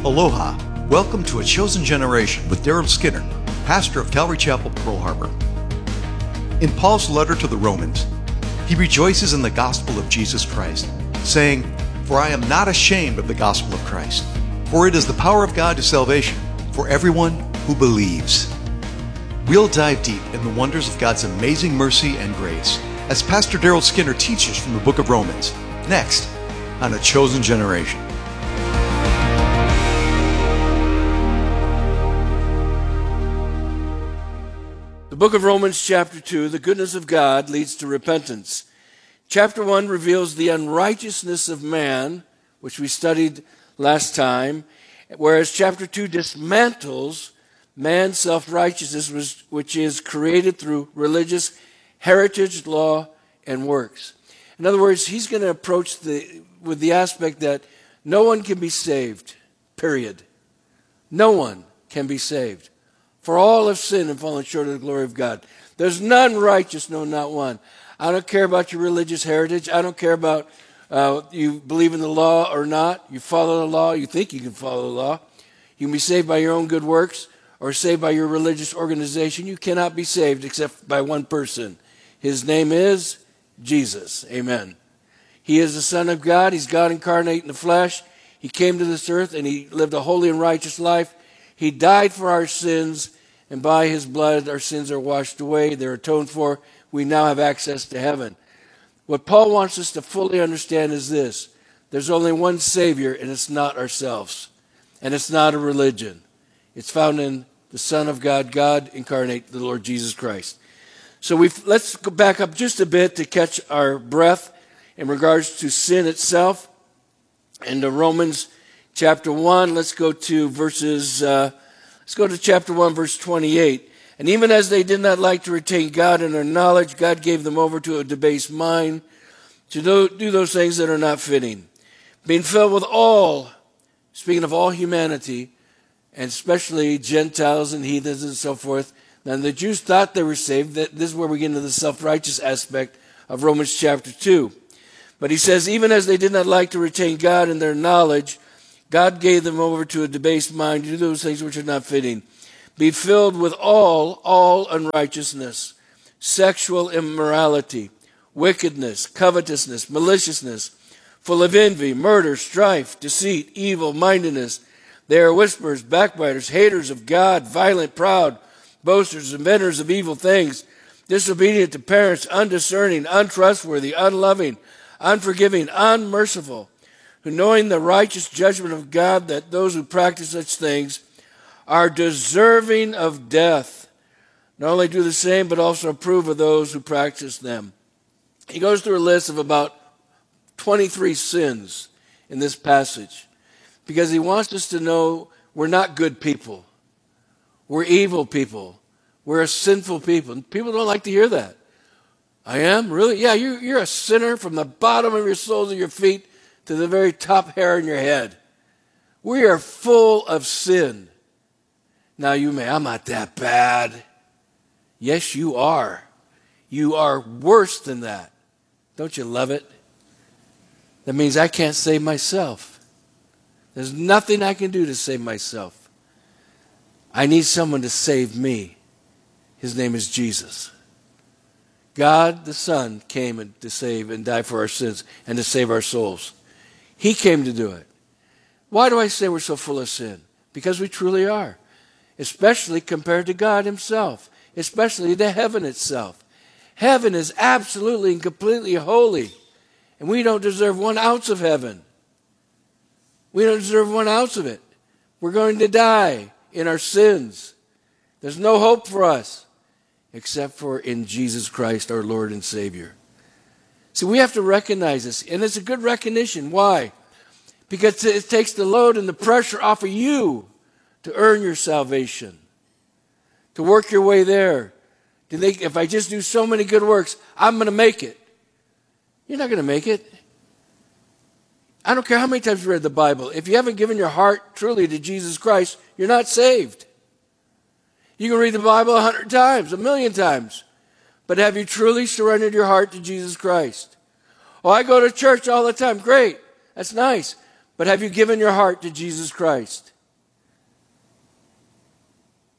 Aloha. Welcome to A Chosen Generation with Daryl Skinner, pastor of Calvary Chapel, Pearl Harbor. In Paul's letter to the Romans, he rejoices in the gospel of Jesus Christ, saying, "For I am not ashamed of the gospel of Christ, for it is the power of God to salvation for everyone who believes." We'll dive deep in the wonders of God's amazing mercy and grace as Pastor Daryl Skinner teaches from the book of Romans, next on A Chosen Generation. The book of Romans chapter 2, the goodness of God leads to repentance. Chapter 1 reveals the unrighteousness of man, which we studied last time, whereas chapter 2 dismantles man's self-righteousness, which is created through religious heritage, law, and works. In other words, he's going to approach with the aspect that no one can be saved, period. No one can be saved. For all have sinned and fallen short of the glory of God. There's none righteous, no, not one. I don't care about your religious heritage. I don't care about you believe in the law or not. You follow the law. You think you can follow the law. You can be saved by your own good works or saved by your religious organization. You cannot be saved except by one person. His name is Jesus. Amen. He is the Son of God. He's God incarnate in the flesh. He came to this earth and he lived a holy and righteous life. He died for our sins, and by his blood our sins are washed away. They're atoned for. We now have access to heaven. What Paul wants us to fully understand is this. There's only one Savior, and it's not ourselves. And it's not a religion. It's found in the Son of God, God incarnate, the Lord Jesus Christ. So let's go back up just a bit to catch our breath in regards to sin itself. In Romans chapter 1, let's go to chapter 1, verse 28. And even as they did not like to retain God in their knowledge, God gave them over to a debased mind to do those things that are not fitting. Being filled with all, speaking of all humanity, and especially Gentiles and heathens and so forth. Now the Jews thought they were saved. This is where we get into the self-righteous aspect of Romans chapter 2. But he says, even as they did not like to retain God in their knowledge, God gave them over to a debased mind to do those things which are not fitting. Be filled with all unrighteousness, sexual immorality, wickedness, covetousness, maliciousness, full of envy, murder, strife, deceit, evil-mindedness. They are whisperers, backbiters, haters of God, violent, proud, boasters, inventors of evil things, disobedient to parents, undiscerning, untrustworthy, unloving, unforgiving, unmerciful, who knowing the righteous judgment of God that those who practice such things are deserving of death, not only do the same, but also approve of those who practice them. He goes through a list of about 23 sins in this passage because he wants us to know we're not good people. We're evil people. We're a sinful people. People don't like to hear that. I am? Really? Yeah, you're a sinner from the bottom of your soles of your feet to the very top hair in your head. We are full of sin. Now I'm not that bad. Yes, you are. You are worse than that. Don't you love it? That means I can't save myself. There's nothing I can do to save myself. I need someone to save me. His name is Jesus. God the Son came to save and die for our sins and to save our souls. He came to do it. Why do I say we're so full of sin? Because we truly are. Especially compared to God himself. Especially to heaven itself. Heaven is absolutely and completely holy. And we don't deserve 1 ounce of heaven. We don't deserve 1 ounce of it. We're going to die in our sins. There's no hope for us except for in Jesus Christ, our Lord and Savior. So we have to recognize this, and it's a good recognition. Why? Because it takes the load and the pressure off of you to earn your salvation, to work your way there, to think if I just do so many good works, I'm going to make it. You're not going to make it. I don't care how many times you read the Bible. If you haven't given your heart truly to Jesus Christ, you're not saved. You can read the Bible 100 times, 1,000,000 times. But have you truly surrendered your heart to Jesus Christ? Oh, I go to church all the time. Great. That's nice. But have you given your heart to Jesus Christ?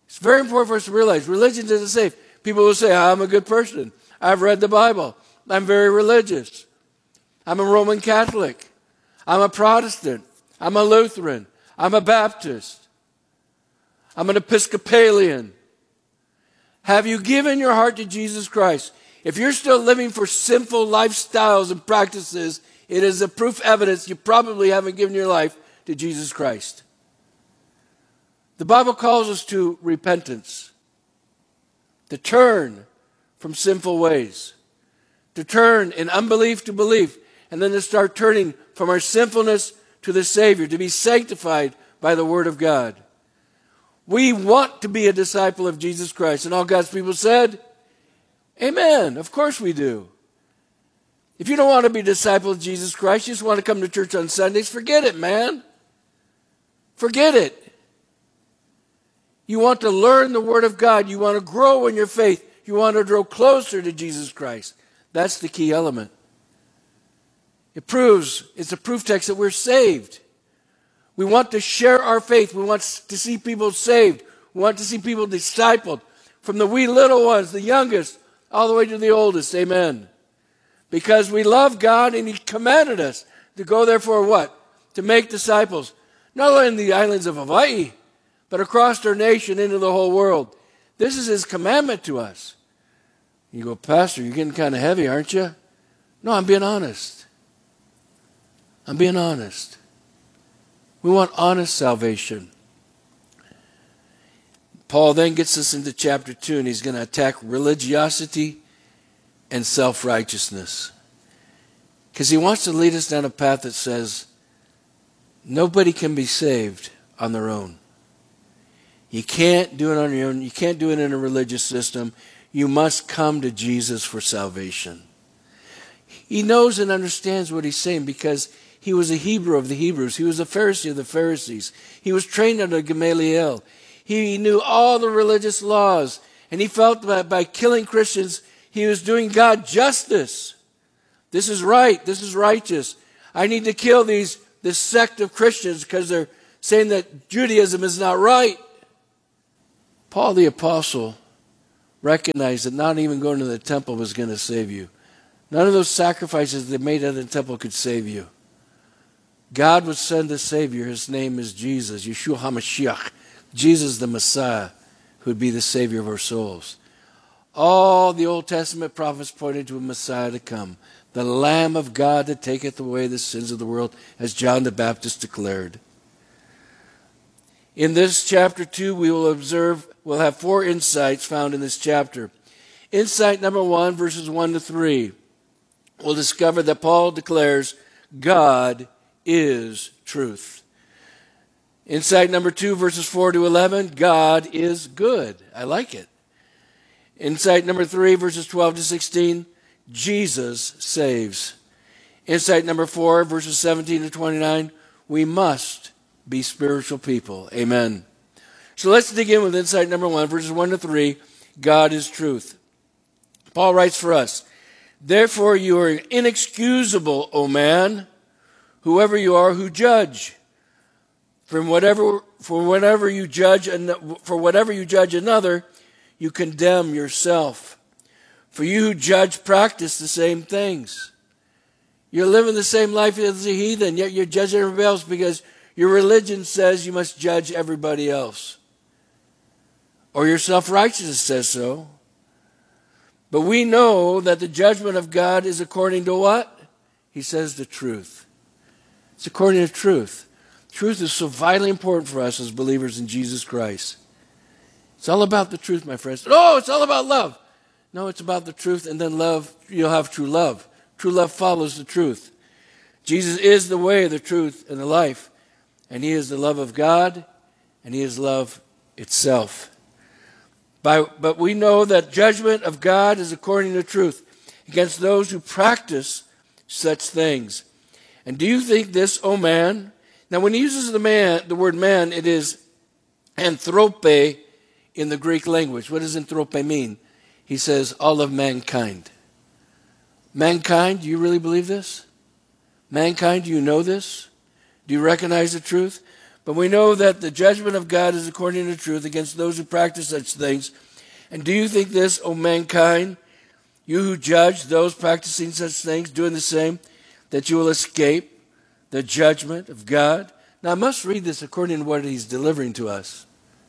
It's very important for us to realize religion doesn't save. People will say, I'm a good person. I've read the Bible. I'm very religious. I'm a Roman Catholic. I'm a Protestant. I'm a Lutheran. I'm a Baptist. I'm an Episcopalian. Have you given your heart to Jesus Christ? If you're still living for sinful lifestyles and practices, it is a proof evidence you probably haven't given your life to Jesus Christ. The Bible calls us to repentance, to turn from sinful ways, to turn in unbelief to belief, and then to start turning from our sinfulness to the Savior, to be sanctified by the Word of God. We want to be a disciple of Jesus Christ. And all God's people said, amen. Of course we do. If you don't want to be a disciple of Jesus Christ, you just want to come to church on Sundays, forget it, man. Forget it. You want to learn the Word of God. You want to grow in your faith. You want to grow closer to Jesus Christ. That's the key element. It's a proof text that we're saved. We want to share our faith. We want to see people saved. We want to see people discipled. From the wee little ones, the youngest, all the way to the oldest. Amen. Because we love God and He commanded us to go therefore what? To make disciples. Not only in the islands of Hawaii, but across our nation into the whole world. This is His commandment to us. You go, Pastor, you're getting kind of heavy, aren't you? No, I'm being honest. I'm being honest. We want honest salvation. Paul then gets us into chapter 2, and he's going to attack religiosity and self-righteousness. Because he wants to lead us down a path that says nobody can be saved on their own. You can't do it on your own. You can't do it in a religious system. You must come to Jesus for salvation. He knows and understands what he's saying because he was a Hebrew of the Hebrews. He was a Pharisee of the Pharisees. He was trained under Gamaliel. He knew all the religious laws. And he felt that by killing Christians, he was doing God justice. This is right. This is righteous. I need to kill this sect of Christians because they're saying that Judaism is not right. Paul the Apostle recognized that not even going to the temple was going to save you. None of those sacrifices they made at the temple could save you. God would send a Savior. His name is Jesus, Yeshua HaMashiach, Jesus the Messiah, who would be the Savior of our souls. All the Old Testament prophets pointed to a Messiah to come, the Lamb of God that taketh away the sins of the world, as John the Baptist declared. In this chapter 2, we'll have 4 insights found in this chapter. Insight number 1, verses 1 to 3. We'll discover that Paul declares God is truth. Insight number 2, verses 4 to 11, God is good. I like it. Insight number 3, verses 12 to 16, Jesus saves. Insight number 4, verses 17 to 29, we must be spiritual people. Amen. So let's dig in with insight number 1, verses 1 to 3, God is truth. Paul writes for us, therefore you are inexcusable, O man, whoever you are who judge. For whatever you judge another, you condemn yourself. For you who judge practice the same things. You're living the same life as a heathen, yet you're judging everybody else because your religion says you must judge everybody else. Or your self-righteousness says so. But we know that the judgment of God is according to what? He says the truth. It's according to truth. Truth is so vitally important for us as believers in Jesus Christ. It's all about the truth, my friends. Oh, it's all about love. No, it's about the truth, and then love, you'll have true love. True love follows the truth. Jesus is the way, the truth, and the life. And He is the love of God, and He is love itself. But we know that judgment of God is according to truth against those who practice such things. And do you think this, O man? Now, when he uses the word man, it is anthrope in the Greek language. What does anthrope mean? He says, all of mankind. Mankind, do you really believe this? Mankind, do you know this? Do you recognize the truth? But we know that the judgment of God is according to truth against those who practice such things. And do you think this, O mankind, you who judge those practicing such things, doing the same, that you will escape the judgment of God? Now I must read this according to what he's delivering to us.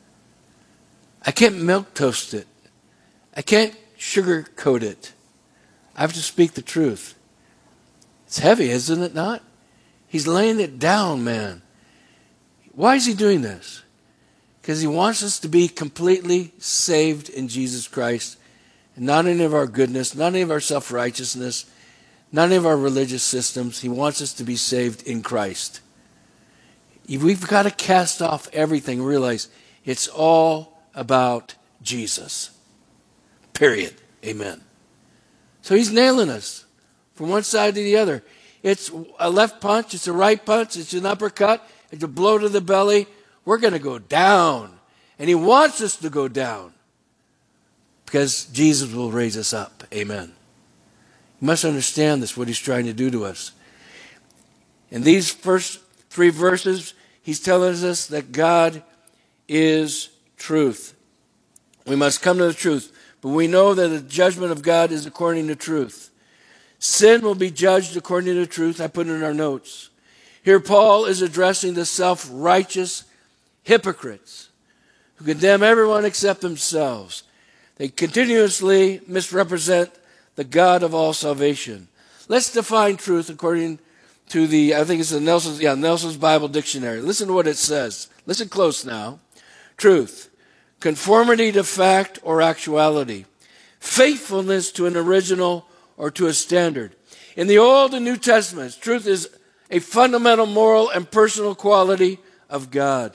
I can't milquetoast it. I can't sugarcoat it. I have to speak the truth. It's heavy, isn't it not? He's laying it down, man. Why is he doing this? Because he wants us to be completely saved in Jesus Christ. And not any of our goodness, not any of our self-righteousness, not any of our religious systems. He wants us to be saved in Christ. We've got to cast off everything, realize it's all about Jesus. Period. Amen. So he's nailing us from one side to the other. It's a left punch, it's a right punch, it's an uppercut, it's a blow to the belly. We're going to go down. And he wants us to go down because Jesus will raise us up. Amen. You must understand this, what he's trying to do to us. In these first 3 verses, he's telling us that God is truth. We must come to the truth. But we know that the judgment of God is according to truth. Sin will be judged according to truth. I put it in our notes. Here Paul is addressing the self-righteous hypocrites who condemn everyone except themselves. They continuously misrepresent the God of all salvation. Let's define truth according to I think it's the Nelson's Bible Dictionary. Listen to what it says. Listen close now. Truth, conformity to fact or actuality, faithfulness to an original or to a standard. In the Old and New Testaments, truth is a fundamental moral and personal quality of God.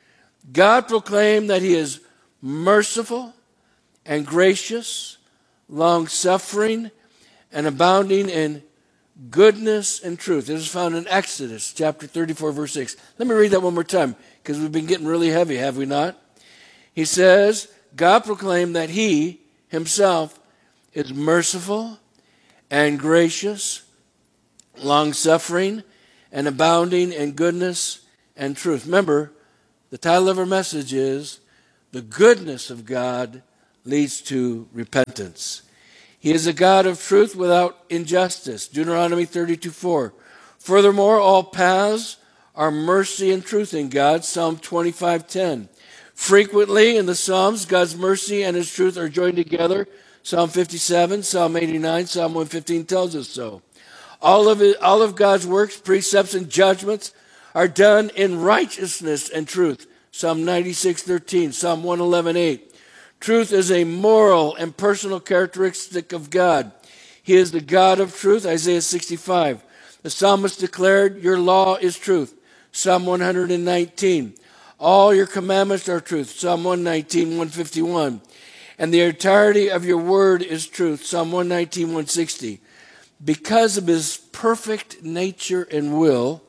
God proclaimed that he is merciful and gracious, long-suffering, and abounding in goodness and truth. This is found in Exodus chapter 34, verse 6. Let me read that one more time, because we've been getting really heavy, have we not? He says, God proclaimed that he himself is merciful and gracious, long-suffering, and abounding in goodness and truth. Remember, the title of our message is, The Goodness of God Leads to Repentance. He is a God of truth without injustice. Deuteronomy 32:4. Furthermore, all paths are mercy and truth in God. Psalm 25:10. Frequently in the Psalms, God's mercy and his truth are joined together. Psalm 57, Psalm 89, Psalm 115 tells us so. All of God's works, precepts, and judgments are done in righteousness and truth. Psalm 96:13, Psalm 111:8. Truth is a moral and personal characteristic of God. He is the God of truth, Isaiah 65. The psalmist declared, your law is truth, Psalm 119. All your commandments are truth, Psalm 119, 151. And the entirety of your word is truth, Psalm 119, 160. Because of his perfect nature and will,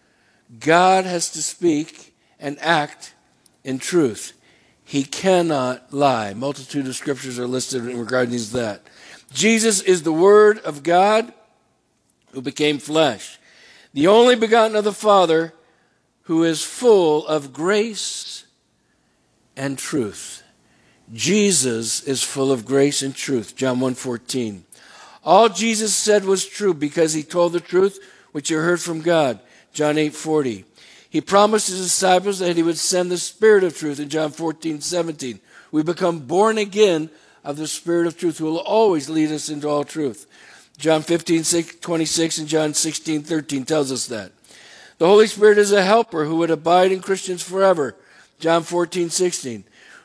God has to speak and act in truth. He cannot lie. Multitude of scriptures are listed regarding that. Jesus is the Word of God who became flesh, the only begotten of the Father, who is full of grace and truth. Jesus is full of grace and truth. John 1:14. All Jesus said was true because he told the truth which he heard from God. John 8:40. He promised his disciples that he would send the Spirit of truth in John 14:17. We become born again of the Spirit of truth who will always lead us into all truth. John 15:26 and John 16:13 tells us that. The Holy Spirit is a helper who would abide in Christians forever. John 14:16.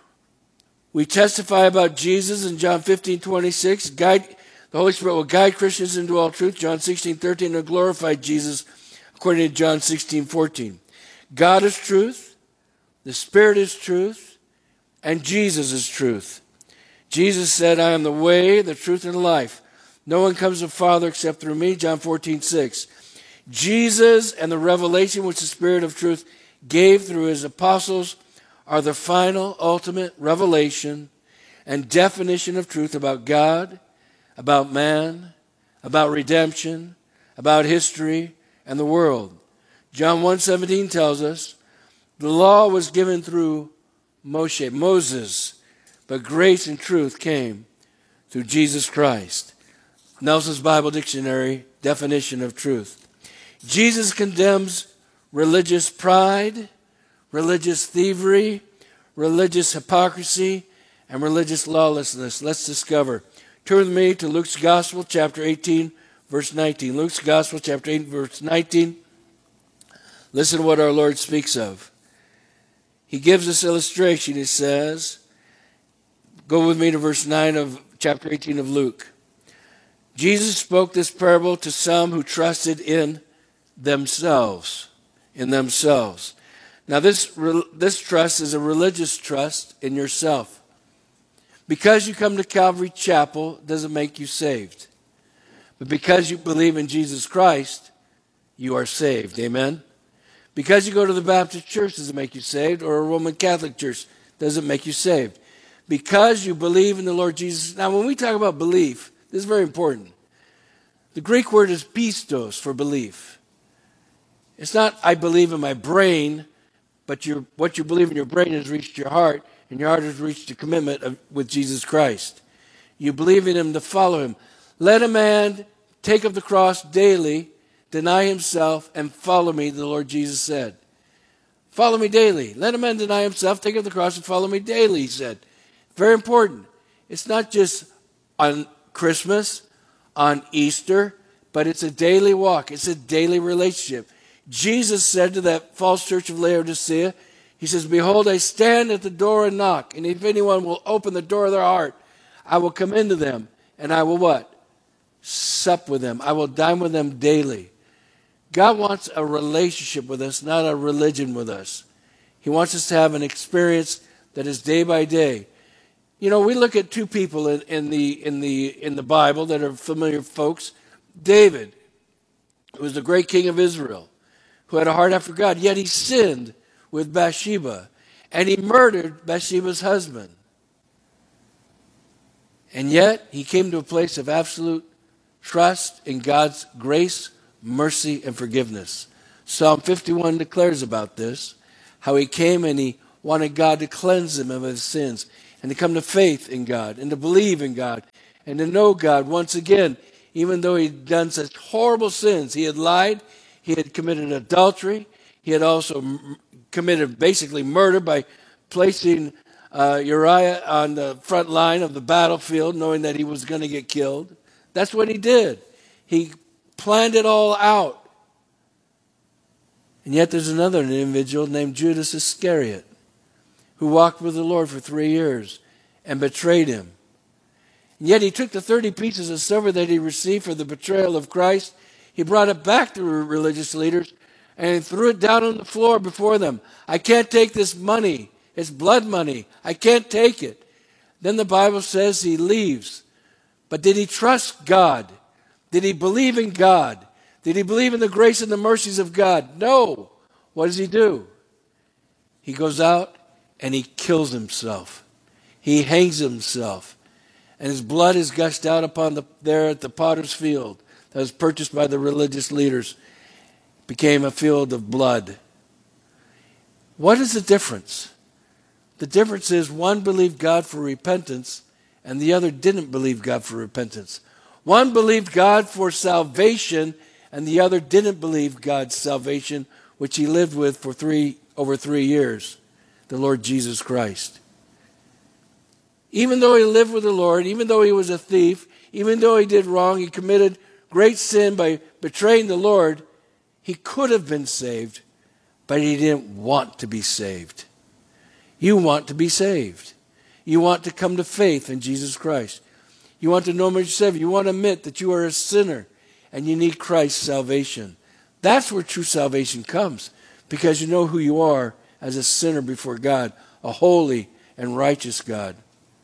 We testify about Jesus in John 15:26. The Holy Spirit will guide Christians into all truth. John 16:13 and glorify Jesus according to John 16:14. God is truth, the Spirit is truth, and Jesus is truth. Jesus said, I am the way, the truth, and the life. No one comes to the Father except through me, John 14:6. Jesus and the revelation which the Spirit of truth gave through his apostles are the final, ultimate revelation and definition of truth about God, about man, about redemption, about history, and the world. John 1:17 tells us, The law was given through Moses, but grace and truth came through Jesus Christ. Nelson's Bible Dictionary definition of truth. Jesus condemns religious pride, religious thievery, religious hypocrisy, and religious lawlessness. Let's discover. Turn with me to Luke's Gospel, chapter 18, verse 19. Luke's Gospel, chapter 18, verse 19. Listen to what our Lord speaks of. He gives this illustration. He says, go with me to verse 9 of chapter 18 of Luke. Jesus spoke this parable to some who trusted in themselves. Now this trust is a religious trust in yourself. Because you come to Calvary Chapel doesn't make you saved. But because you believe in Jesus Christ, you are saved. Amen? Because you go to the Baptist church doesn't make you saved, or a Roman Catholic church doesn't make you saved. Because you believe in the Lord Jesus. Now when we talk about belief, this is very important. The Greek word is pistos for belief. It's not I believe in my brain, but what you believe in your brain has reached your heart, and your heart has reached a commitment with Jesus Christ. You believe in him to follow him. Let a man take up the cross daily, deny himself, and follow me, the Lord Jesus said. Follow me daily. Let a man deny himself, take up the cross, and follow me daily, he said. Very important. It's not just on Christmas, on Easter, but it's a daily walk. It's a daily relationship. Jesus said to that false church of Laodicea, he says, behold, I stand at the door and knock, and if anyone will open the door of their heart, I will come into them, and I will what? Sup with them. I will dine with them daily. God wants a relationship with us, not a religion with us. He wants us to have an experience that is day by day. You know, we look at two people in the Bible that are familiar folks. David, who was the great king of Israel, who had a heart after God, yet he sinned with Bathsheba, and he murdered Bathsheba's husband. And yet he came to a place of absolute trust in God's grace, mercy, and forgiveness. Psalm 51 declares about this, how he came and he wanted God to cleanse him of his sins, and to come to faith in God, and to believe in God, and to know God once again, even though he'd done such horrible sins. He had lied, he had committed adultery, he had also committed basically murder by placing Uriah on the front line of the battlefield, knowing that he was going to get killed. That's what he did. He planned it all out. And yet there's another individual named Judas Iscariot who walked with the Lord for 3 years and betrayed him. And yet he took the 30 pieces of silver that he received for the betrayal of Christ. He brought it back to the religious leaders and threw it down on the floor before them. I can't take this money. It's blood money. I can't take it. Then the Bible says he leaves. But did he trust God? Did he believe in God? Did he believe in the grace and the mercies of God? No. What does he do? He goes out and he kills himself. He hangs himself. And his blood is gushed out upon there at the potter's field that was purchased by the religious leaders. Became a field of blood. What is the difference? The difference is one believed God for repentance and the other didn't believe God for repentance. One believed God for salvation and the other didn't believe God's salvation, which he lived with for over 3 years, the Lord Jesus Christ. Even though he lived with the Lord, even though he was a thief, even though he did wrong, he committed great sin by betraying the Lord, he could have been saved, but he didn't want to be saved. You want to be saved. You want to come to faith in Jesus Christ. You want to know him as your Savior. You want to admit that you are a sinner and you need Christ's salvation. That's where true salvation comes, because you know who you are as a sinner before God, a holy and righteous God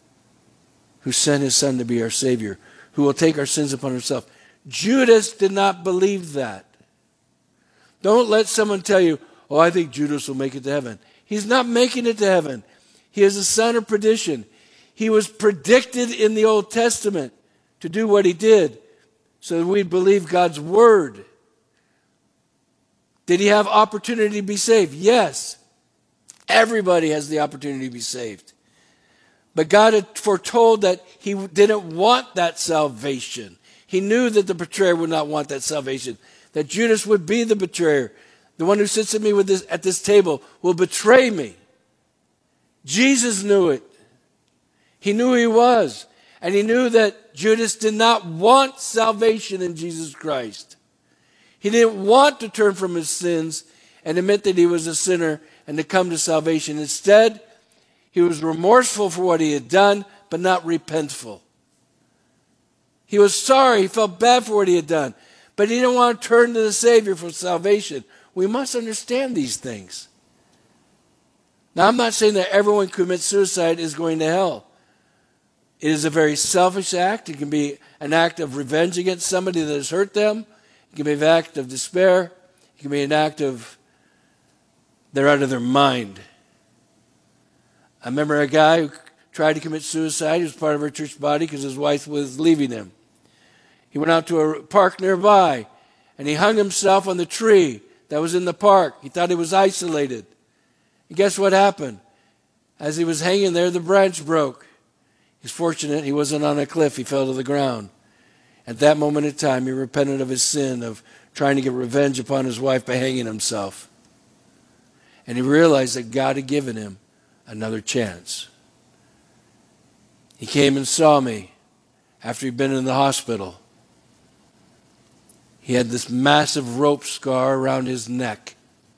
who sent his Son to be our Savior, who will take our sins upon himself. Judas did not believe that. Don't let someone tell you, oh, I think Judas will make it to heaven. He's not making it to heaven. He is a son of perdition. He was predicted in the Old Testament to do what he did so that we'd believe God's word. Did he have opportunity to be saved? Yes. Everybody has the opportunity to be saved. But God had foretold that he didn't want that salvation. He knew that the betrayer would not want that salvation, that Judas would be the betrayer. The one who sits at me at this table will betray me. Jesus knew it. He knew who he was. And he knew that Judas did not want salvation in Jesus Christ. He didn't want to turn from his sins and admit that he was a sinner and to come to salvation. Instead, he was remorseful for what he had done, but not repentful. He was sorry. He felt bad for what he had done. But he didn't want to turn to the Savior for salvation. We must understand these things. Now, I'm not saying that everyone who commits suicide is going to hell. It is a very selfish act. It can be an act of revenge against somebody that has hurt them. It can be an act of despair. It can be an act of they're out of their mind. I remember a guy who tried to commit suicide. He was part of our church body because his wife was leaving him. He went out to a park nearby, and he hung himself on the tree that was in the park. He thought he was isolated. And guess what happened? As he was hanging there, the branch broke. He's fortunate he wasn't on a cliff. He fell to the ground. At that moment in time, he repented of his sin of trying to get revenge upon his wife by hanging himself. And he realized that God had given him another chance. He came and saw me after he'd been in the hospital. He had this massive rope scar around his neck,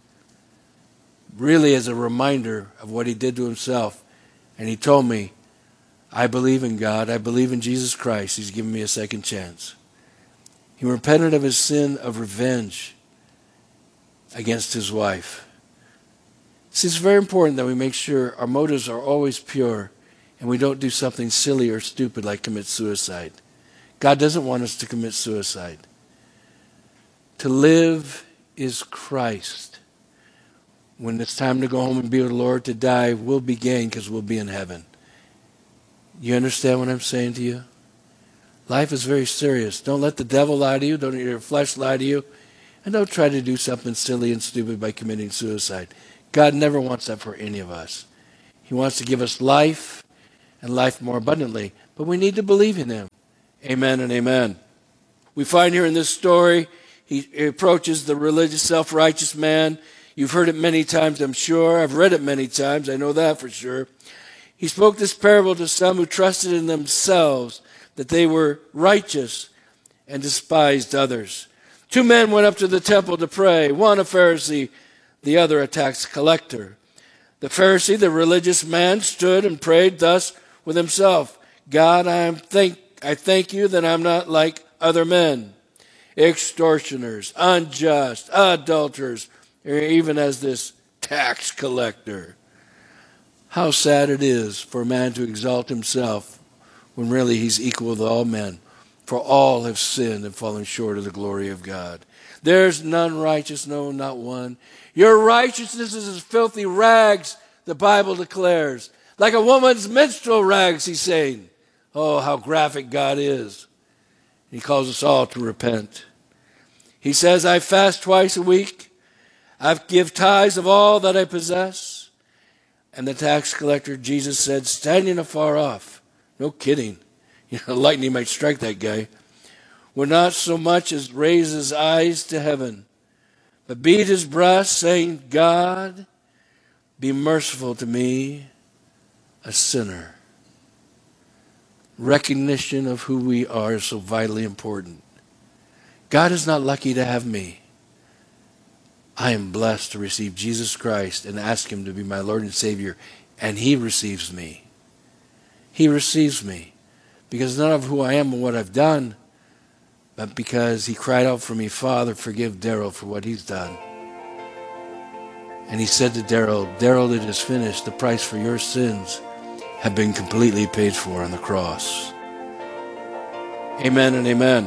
really as a reminder of what he did to himself. And he told me, I believe in God. I believe in Jesus Christ. He's given me a second chance. He repented of his sin of revenge against his wife. See, it's very important that we make sure our motives are always pure and we don't do something silly or stupid like commit suicide. God doesn't want us to commit suicide. To live is Christ. When it's time to go home and be with the Lord, to die will be gain because we'll be in heaven. You understand what I'm saying to you? Life is very serious. Don't let the devil lie to you. Don't let your flesh lie to you. And don't try to do something silly and stupid by committing suicide. God never wants that for any of us. He wants to give us life and life more abundantly. But we need to believe in him. Amen and amen. We find here in this story, he approaches the religious, self-righteous man. You've heard it many times, I'm sure. I've read it many times. I know that for sure. He spoke this parable to some who trusted in themselves that they were righteous and despised others. Two men went up to the temple to pray, one a Pharisee, the other a tax collector. The Pharisee, the religious man, stood and prayed thus with himself, God, I thank you that I'm not like other men, extortioners, unjust, adulterers, or even as this tax collector. How sad it is for a man to exalt himself when really he's equal with all men. For all have sinned and fallen short of the glory of God. There's none righteous, no, not one. Your righteousness is as filthy rags, the Bible declares. Like a woman's menstrual rags, he's saying. Oh, how graphic God is. He calls us all to repent. He says, I fast twice a week. I give tithes of all that I possess. And the tax collector, Jesus said, standing afar off, no kidding, lightning might strike that guy, would not so much as raise his eyes to heaven, but beat his breast, saying, God, be merciful to me, a sinner. Recognition of who we are is so vitally important. God is not lucky to have me. I am blessed to receive Jesus Christ and ask him to be my Lord and Savior, and he receives me. He receives me because not of who I am and what I've done, but because he cried out for me, Father, forgive Daryl for what he's done. And he said to Daryl, Daryl, it is finished. The price for your sins have been completely paid for on the cross. Amen and amen.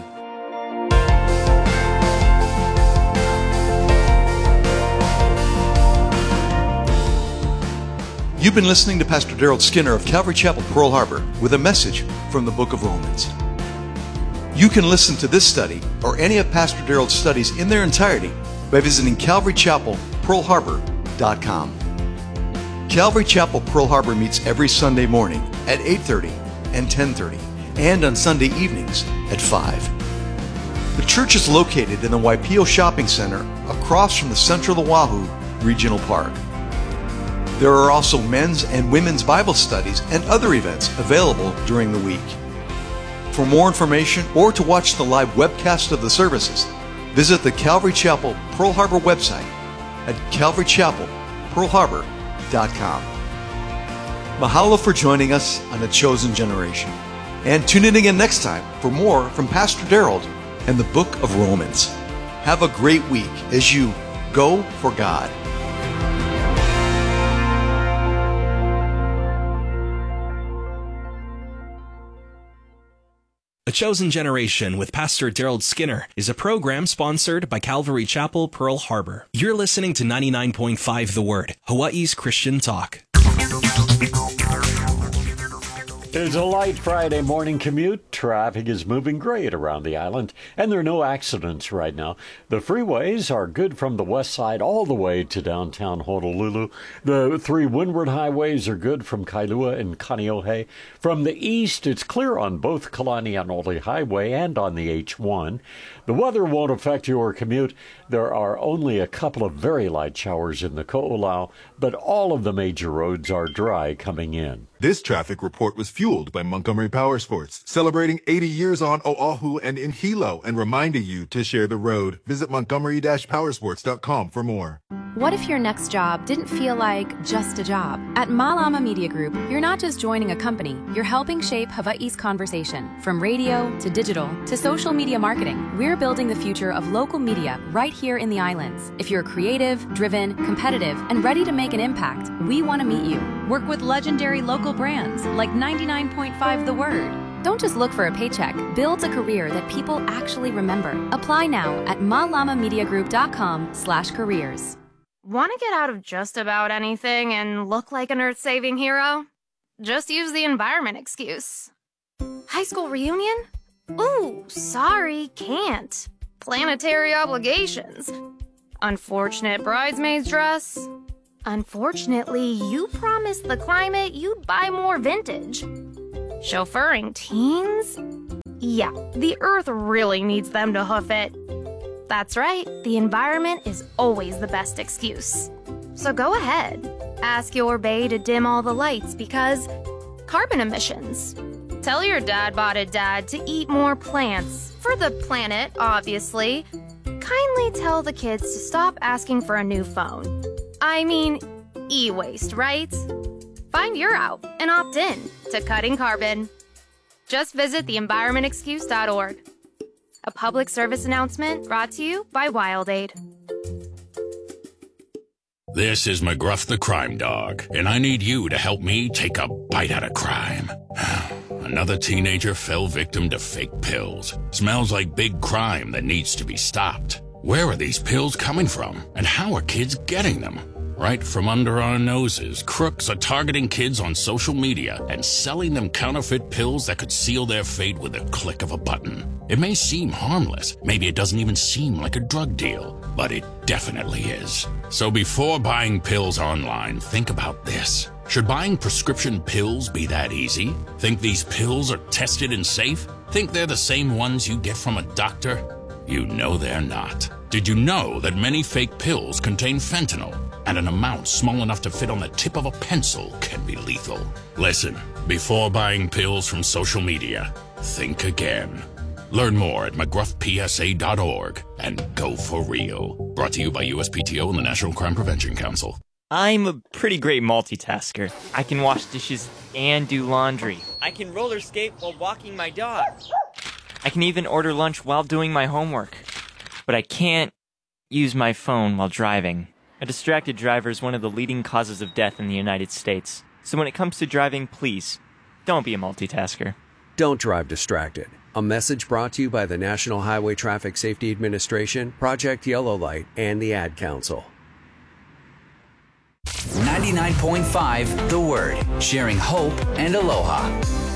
You've been listening to Pastor Daryl Skinner of Calvary Chapel, Pearl Harbor, with a message from the book of Romans. You can listen to this study or any of Pastor Daryl's studies in their entirety by visiting CalvaryChapelPearlHarbor.com. Calvary Chapel Pearl Harbor meets every Sunday morning at 8:30 and 10:30, and on Sunday evenings at 5. The church is located in the Waipio Shopping Center across from the Central Oahu Regional Park. There are also men's and women's Bible studies and other events available during the week. For more information or to watch the live webcast of the services, visit the Calvary Chapel Pearl Harbor website at calvarychapelpearlharbor.com. Mahalo for joining us on The Chosen Generation. And tune in again next time for more from Pastor Daryl and the book of Romans. Have a great week as you go for God. The Chosen Generation with Pastor Daryl Skinner is a program sponsored by Calvary Chapel, Pearl Harbor. You're listening to 99.5 The Word, Hawaii's Christian Talk. It's a light Friday morning commute. Traffic is moving great around the island, and there are no accidents right now. The freeways are good from the west side all the way to downtown Honolulu. The 3 windward highways are good from Kailua and Kaneohe. From the east, it's clear on both Kalani and Oli Highway and on the H1. The weather won't affect your commute. There are only a couple of very light showers in the Ko'olau, but all of the major roads are dry coming in. This traffic report was fueled by Montgomery Power Sports, celebrating 80 years on Oahu and in Hilo, and reminding you to share the road. Visit montgomery-powersports.com for more. What if your next job didn't feel like just a job? At Malama Media Group, you're not just joining a company, you're helping shape Hawaii's conversation. From radio to digital to social media marketing, we're building the future of local media right here in the islands. If you're creative, driven, competitive, and ready to make an impact, we want to meet you. Work with legendary local brands like 99.5 The Word. Don't just look for a paycheck. Build a career that people actually remember. Apply now at malamamediagroup.com/careers. Want to get out of just about anything and look like an earth-saving hero? Just use the environment excuse. High school reunion? Ooh, sorry, can't. Planetary obligations. Unfortunate bridesmaid's dress. Unfortunately, you promised the climate you'd buy more vintage. Chauffeuring teens? Yeah, the earth really needs them to hoof it. That's right, the environment is always the best excuse. So go ahead, ask your bae to dim all the lights because carbon emissions. Tell your dad to eat more plants, for the planet, obviously. Kindly tell the kids to stop asking for a new phone. I mean, e-waste, right? Find your out and opt in to cutting carbon. Just visit theenvironmentexcuse.org. A public service announcement brought to you by WildAid. This is McGruff the Crime Dog, and I need you to help me take a bite out of crime. Another teenager fell victim to fake pills. Smells like big crime that needs to be stopped. Where are these pills coming from, and how are kids getting them? Right from under our noses, crooks are targeting kids on social media and selling them counterfeit pills that could seal their fate with a click of a button. It may seem harmless, maybe it doesn't even seem like a drug deal, but it definitely is. So before buying pills online, think about this. Should buying prescription pills be that easy? Think these pills are tested and safe? Think they're the same ones you get from a doctor? You know they're not. Did you know that many fake pills contain fentanyl? And an amount small enough to fit on the tip of a pencil can be lethal. Listen, before buying pills from social media, think again. Learn more at mcgruffpsa.org and go for real. Brought to you by USPTO and the National Crime Prevention Council. I'm a pretty great multitasker. I can wash dishes and do laundry. I can roller skate while walking my dog. I can even order lunch while doing my homework. But I can't use my phone while driving. A distracted driver is one of the leading causes of death in the United States. So when it comes to driving, please, don't be a multitasker. Don't drive distracted. A message brought to you by the National Highway Traffic Safety Administration, Project Yellow Light, and the Ad Council. 99.5 The Word, sharing hope and aloha.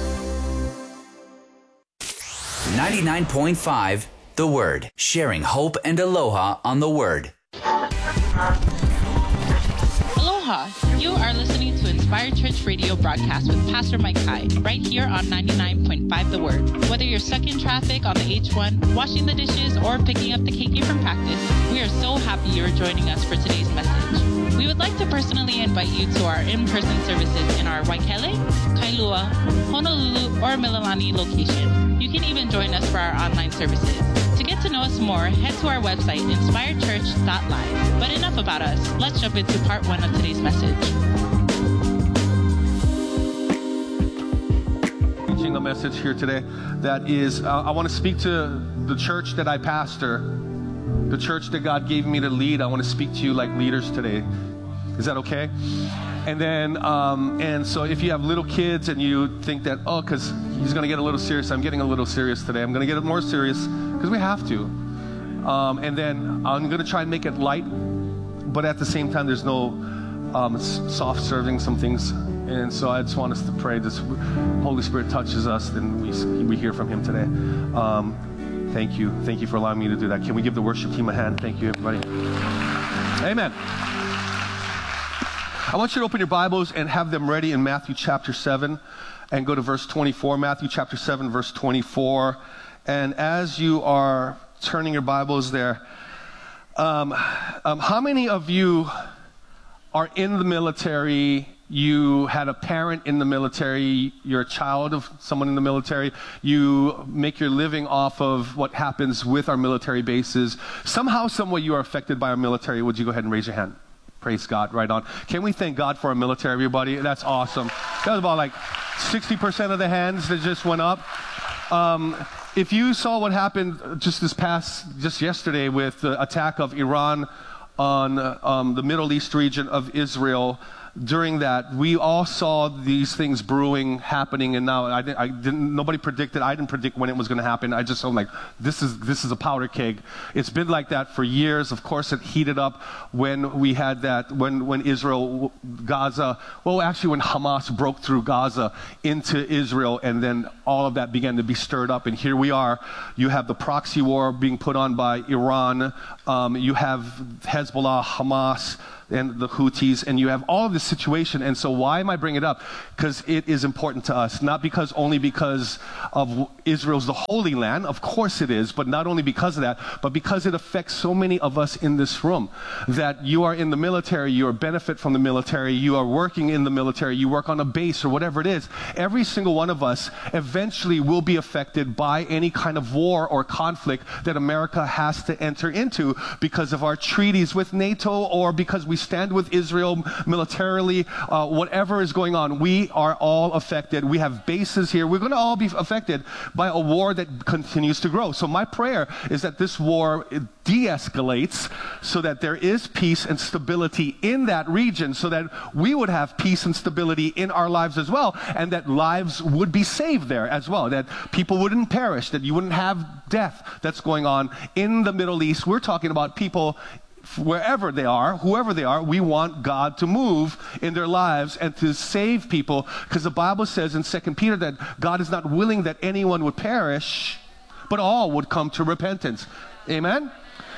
99.5 The Word, sharing hope and aloha on The Word. Aloha, you're You are listening to Inspired Church Radio broadcast with Pastor Mike Kai, right here on 99.5 The Word. Whether you're stuck in traffic on the H1, washing the dishes, or picking up the KK from practice, we are so happy you're joining us for today's message. We would like to personally invite you to our in-person services in our Waikele, Kailua, Honolulu, or Mililani location. You can even join us for our online services. To get to know us more, head to our website, inspiredchurch.live. But enough about us. Let's jump into part 1 of today's message. Teaching a message here today that is, I want to speak to the church that I pastor, the church that God gave me to lead. I want to speak to you like leaders today. Is that okay? And then, and so if you have little kids and you think that, oh, because he's going to get a little serious, I'm getting a little serious today. I'm going to get more serious because we have to. And then I'm going to try and make it light, but at the same time, there's no soft serving some things. And so I just want us to pray this Holy Spirit touches us, then we hear from him today. Thank you. Thank you for allowing me to do that. Can we give the worship team a hand? Thank you, everybody. Amen. I want you to open your Bibles and have them ready in Matthew chapter 7 and go to verse 24. Matthew chapter 7, verse 24. And as you are turning your Bibles there, how many of you are in the military? You had a parent in the military, you're a child of someone in the military, you make your living off of what happens with our military bases. Somehow, some way you are affected by our military. Would you go ahead and raise your hand? Praise God, right on. Can we thank God for our military, everybody? That's awesome. That was about like 60% of the hands that just went up. If you saw what happened just yesterday with the attack of Iran on the Middle East region of Israel, during that, we all saw these things brewing, happening, and now nobody predicted. I didn't predict when it was going to happen. I just felt like this is a powder keg. It's been like that for years. Of course, it heated up when we had that, when Israel, Gaza, well, actually when Hamas broke through Gaza into Israel, and then all of that began to be stirred up. And here we are. You have the proxy war being put on by Iran. You have Hezbollah, Hamas, and the Houthis, and you have all of this situation. And so why am I bringing it up? Because it is important to us, not only because of Israel's the Holy Land, of course it is, but not only because of that, but because it affects so many of us in this room. That you are in the military, you benefit from the military, you are working in the military, you work on a base or whatever it is. Every single one of us eventually will be affected by any kind of war or conflict that America has to enter into because of our treaties with NATO, or because we stand with Israel militarily, whatever is going on. We are all affected. We have bases here. We're going to all be affected by a war that continues to grow. So my prayer is that this war de-escalates so that there is peace and stability in that region, so that we would have peace and stability in our lives as well, and that lives would be saved there as well, that people wouldn't perish, that you wouldn't have death that's going on in the Middle East. We're talking about people wherever they are, whoever they are. We want God to move in their lives and to save people, because the Bible says in 2 Peter that God is not willing that anyone would perish, but all would come to repentance. Amen?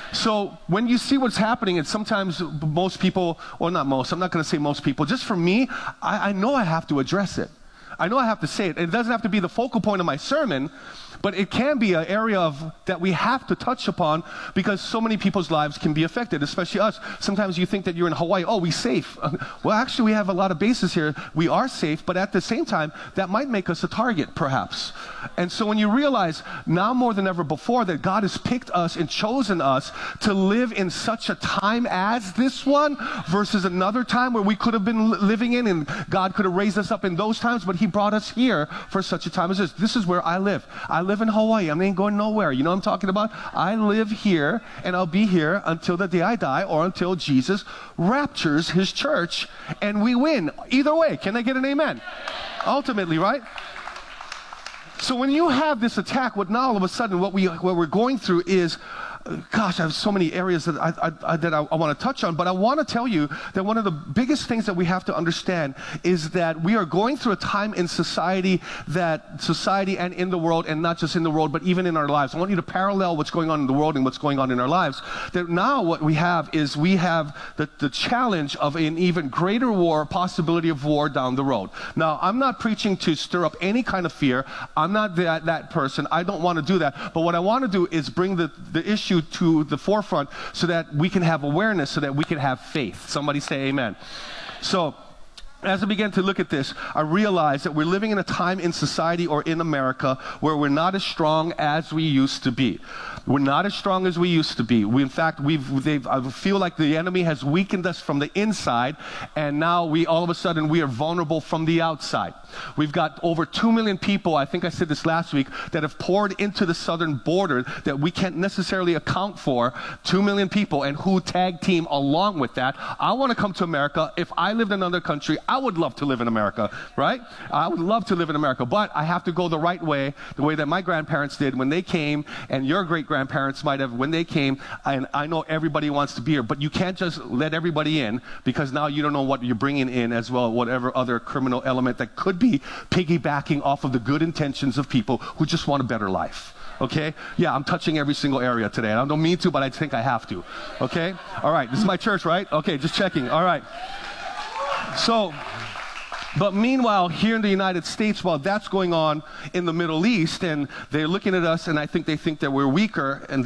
So when you see what's happening, and sometimes most people, or not most, I'm not going to say most people, just for me, I know I have to address it. I know I have to say it. It doesn't have to be the focal point of my sermon, but it can be an area that we have to touch upon, because so many people's lives can be affected, especially us. Sometimes you think that you're in Hawaii, oh, we're safe. Well, actually, we have a lot of bases here. We are safe, but at the same time, that might make us a target, perhaps. And so when you realize now more than ever before that God has picked us and chosen us to live in such a time as this one versus another time where we could have been living in, and God could have raised us up in those times, but he brought us here for such a time as this. This is where I live. I live in Hawaii. I ain't going nowhere. You know what I'm talking about? I live here, and I'll be here until the day I die, or until Jesus raptures his church and we win. Either way, can I get an amen? Ultimately, right? So when you have this attack, what now all of a sudden what we're going through is Gosh, I have so many areas that I want to touch on, but I want to tell you that one of the biggest things that we have to understand is that we are going through a time in society and in the world, and not just in the world, but even in our lives. I want you to parallel what's going on in the world and what's going on in our lives. That now what we have is the challenge of an even greater war, possibility of war down the road. Now, I'm not preaching to stir up any kind of fear. I'm not that person. I don't want to do that. But what I want to do is bring the issue to the forefront so that we can have awareness, so that we can have faith. Somebody say amen. So, as I began to look at this, I realized that we're living in a time in society or in America where we're not as strong as we used to be. We're not as strong as we used to be. In fact, I feel like the enemy has weakened us from the inside, and now all of a sudden we are vulnerable from the outside. We've got over 2 million people, I think I said this last week, that have poured into the southern border that we can't necessarily account for. 2 million people, and who tag team along with that. I want to come to America. If I lived in another country, I would love to live in America, right? I would love to live in America, but I have to go the right way, the way that my grandparents did when they came, and your great-grandparents might have when they came, and I know everybody wants to be here, but you can't just let everybody in, because now you don't know what you're bringing in as well, whatever other criminal element that could be piggybacking off of the good intentions of people who just want a better life. Okay? Yeah, I'm touching every single area today. I don't mean to, but I think I have to. Okay? All right, this is my church, right? Okay, just checking. All right. So, but meanwhile, here in the United States, while that's going on in the Middle East, and they're looking at us, and I think they think that we're weaker, and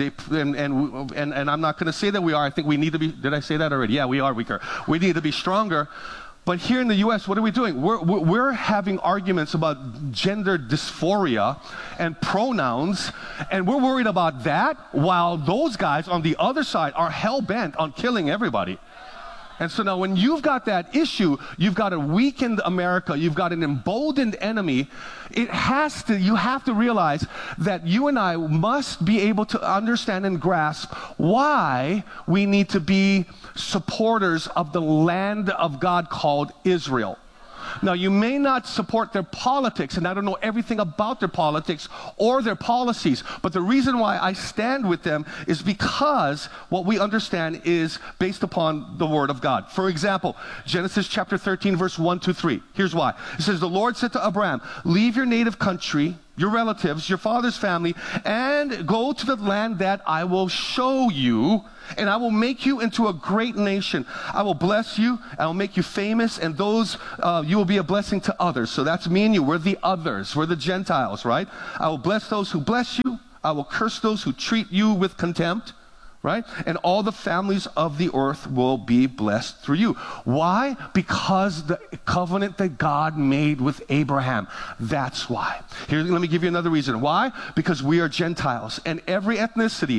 I'm not going to say that we are. I think we need to be. Did I say that already? Yeah, we are weaker. We need to be stronger. But here in the U.S., what are we doing? We're having arguments about gender dysphoria and pronouns, and we're worried about that, while those guys on the other side are hell-bent on killing everybody. And so now when you've got that issue, you've got a weakened America, you've got an emboldened enemy, you have to realize that you and I must be able to understand and grasp why we need to be supporters of the land of God called Israel. Now, you may not support their politics, and I don't know everything about their politics or their policies, but the reason why I stand with them is because what we understand is based upon the Word of God. For example, Genesis chapter 13, verse 1-3. Here's why. It says, the Lord said to Abraham, leave your native country, your relatives, your father's family, and go to the land that I will show you, and I will make you into a great nation. I will bless you, I will make you famous, and you will be a blessing to others. So that's me and you. We're the others. We're the Gentiles, right? I will bless those who bless you. I will curse those who treat you with contempt. Right? And all the families of the earth will be blessed through you. Why? Because the covenant that God made with Abraham. That's why. Here, let me give you another reason. Why? Because we are Gentiles. And every ethnicity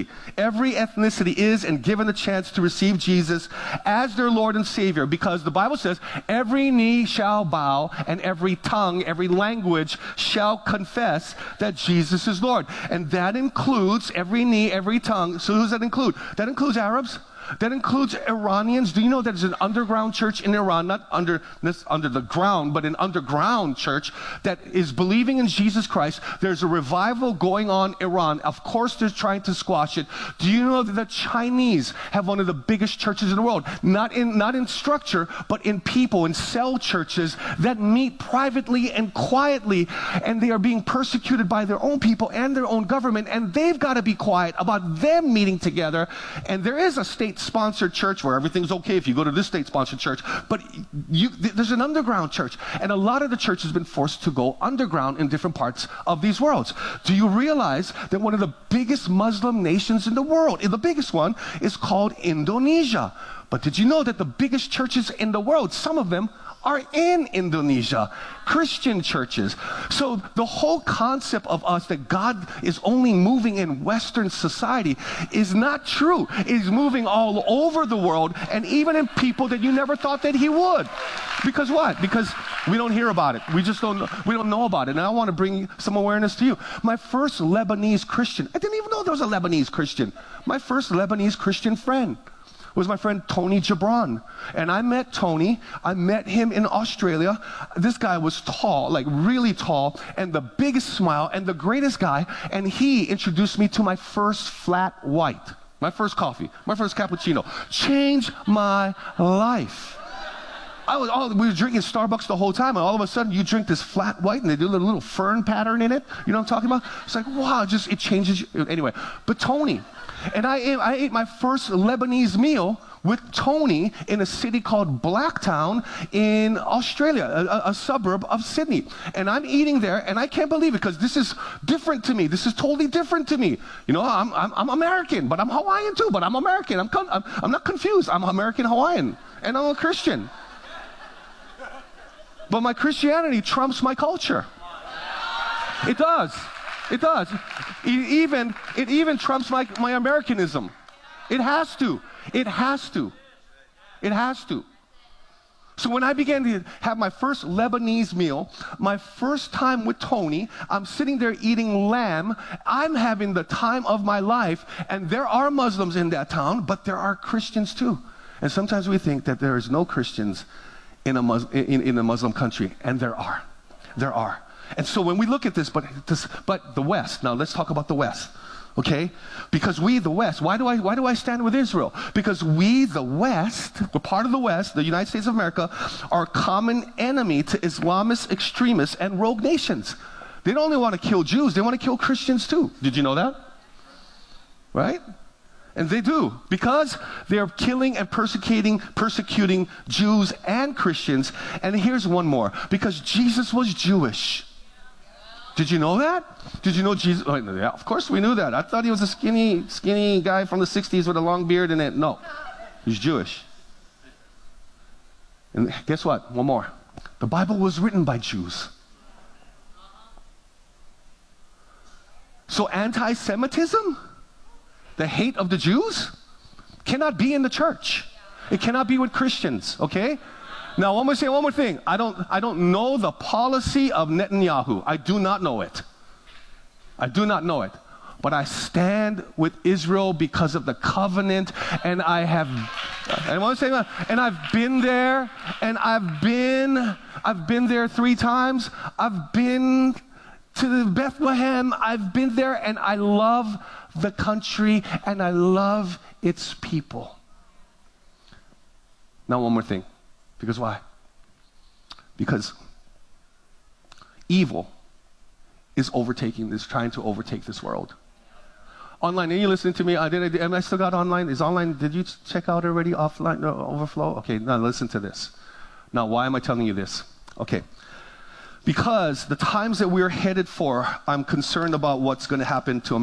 is and given the chance to receive Jesus as their Lord and Savior. Because the Bible says, every knee shall bow and every tongue, every language shall confess that Jesus is Lord. And that includes every knee, every tongue. So who does that include? That includes Arabs. That includes Iranians. Do you know that there's an underground church in Iran, not under the ground, but an underground church that is believing in Jesus Christ? There's a revival going on in Iran. Of course, they're trying to squash it. Do you know that the Chinese have one of the biggest churches in the world? Not in structure, but in people, in cell churches that meet privately and quietly, and they are being persecuted by their own people and their own government, and they've got to be quiet about them meeting together. And there is a state-sponsored church where everything's okay if you go to this state-sponsored church, but there's an underground church, and a lot of the church has been forced to go underground in different parts of these worlds. Do you realize that one of the biggest Muslim nations in the world, the biggest one, is called Indonesia? But did you know that the biggest churches in the world, some of them are in Indonesia, Christian churches? So the whole concept of us that God is only moving in Western society is not true. He's moving all over the world, and even in people that you never thought that he would. Because what? Because we don't hear about it. We don't know about it. And I want to bring some awareness to you. My first Lebanese Christian, I didn't even know there was a Lebanese Christian. My first Lebanese Christian friend was my friend Tony Gibran. And I met Tony. I met him in Australia. This guy was tall, like really tall, and the biggest smile, and the greatest guy. And he introduced me to my first flat white. My first coffee, my first cappuccino, changed my life. We were drinking Starbucks the whole time, and all of a sudden you drink this flat white, and they do a little fern pattern in it. You know what I'm talking about? It's like, wow, it changes you. Anyway, but Tony, and I ate my first Lebanese meal with Tony in a city called Blacktown in Australia, a suburb of Sydney. And I'm eating there, and I can't believe it, because this is different to me. This is totally different to me. You know, I'm American, but I'm Hawaiian too, but I'm American. I'm not confused. I'm American Hawaiian, and I'm a Christian. But my Christianity trumps my culture. It does. It does. It even trumps my Americanism. It has to. It has to. It has to. So when I began to have my first Lebanese meal, my first time with Tony, I'm sitting there eating lamb. I'm having the time of my life, and there are Muslims in that town, but there are Christians too. And sometimes we think that there is no Christians in a Muslim country, and there are. There are. And so when we look at this, but the West, now let's talk about the West, okay? Because we, the West, why do I stand with Israel? Because we, the West, we're part of the West, the United States of America, are a common enemy to Islamist extremists and rogue nations. They don't only want to kill Jews, they want to kill Christians too. Did you know that? Right? And they do, because they're killing and persecuting Jews and Christians. And here's one more, because Jesus was Jewish. Did you know that? Did you know Jesus? Oh, yeah, of course we knew that. I thought he was a skinny guy from the 60s with a long beard and it. No, he's Jewish. And guess what? One more. The Bible was written by Jews. So anti-Semitism, the hate of the Jews, cannot be in the church. It cannot be with Christians, okay? Now, I'm going to say one more thing. I don't know the policy of Netanyahu. I do not know it. I do not know it. But I stand with Israel because of the covenant, and I want to say that, and I've been there, and I've been there 3 times. I've been to Bethlehem. I've been there, and I love the country, and I love its people. Now, one more thing. Because why? Because evil is trying to overtake this world. Online, are you listening to me? Am I still got online? Is online, did you check out already offline, overflow? Okay, now listen to this. Now, why am I telling you this? Okay. Because the times that we're headed for, I'm concerned about what's going to happen to America.